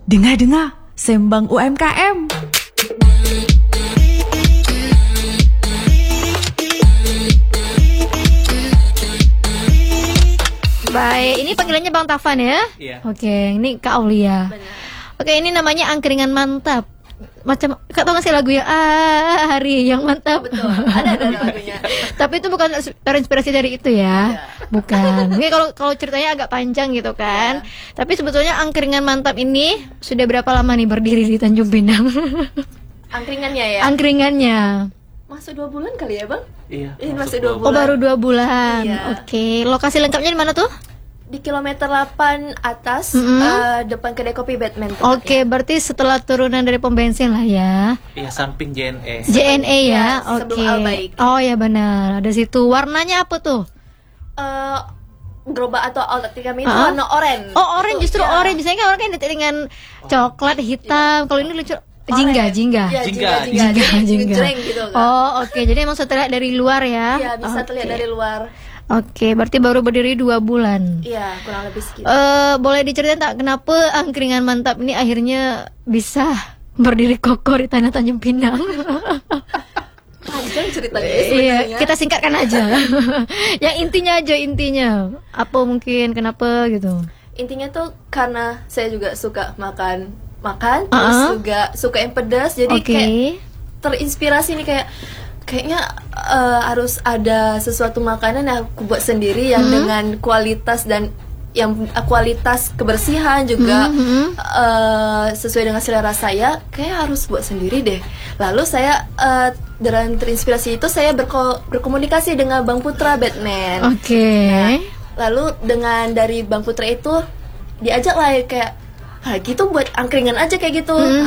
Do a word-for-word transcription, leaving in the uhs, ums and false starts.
Dengar-dengar, sembang U M K M. Baik, ini panggilannya Bang Taufan ya? Iya. Oke, ini Kak Aulia. Benar. Oke, ini namanya angkringan mantap. Macam, Kak tahu nggak sih lagu yang ah, hari yang mantap? Betul, ada ada lagunya. Tapi itu bukan terinspirasi dari itu ya, bukan. Mungkin kalau kalau ceritanya agak panjang gitu kan. Tapi sebetulnya angkringan mantap ini sudah berapa lama nih berdiri di Tanjung Pinang? Angkringannya ya. Angkringannya. Masuk dua bulan kali ya, Bang? Iya. Ini masuk masih dua dua Oh bulan. baru dua bulan. Iya. Oke, lokasi lengkapnya di mana tuh? Di kilometer delapan atas, Mm-mm. eh, depan kedai kopi Batman. Oke, berarti setelah turunan dari pom bensin lah ya. Iya, samping J N E. J N E ya, Ya, oke. sebelum Al-Baik. Oh ya benar, ada situ. Warnanya apa tuh? Eh, gerobak atau outlet kami itu Ah? warna oranye. Oh orange, justru ya. orange. Biasanya kan orang kan identik dengan coklat hitam. Kalau ini lucu jingga, jingga. Ya, Jingga, jingga, jingga, Jingga, Jadi jingga. ngejreng gitu kan. Oh oke, jadi emang terlihat dari luar ya? Iya, bisa Oke. terlihat dari luar. Oke, berarti baru berdiri dua bulan. Iya, kurang lebih segitu. Eh, boleh diceritain tak kenapa angkringan mantap ini akhirnya bisa berdiri kokoh di tanah Tanjung Pinang? Panjang ceritanya Iya, sebenarnya. kita singkatkan aja. Yang intinya aja intinya. Apa mungkin kenapa gitu? Intinya tuh karena saya juga suka makan makan, Uh-uh. terus juga suka yang pedas, jadi Oke. kayak terinspirasi nih kayak kayaknya eh, harus ada sesuatu makanan yang aku buat sendiri yang Hmm. dengan kualitas dan yang eh, kualitas kebersihan juga Hmm, hmm. eh, sesuai dengan selera saya, kayak harus buat sendiri deh. Lalu saya eh, dengan terinspirasi itu saya berko- berkomunikasi dengan Bang Putra Batman. Oke. Nah, lalu dengan dari Bang Putra itu diajak lah ya kayak, ah gitu buat angkringan aja kayak gitu. Hmm.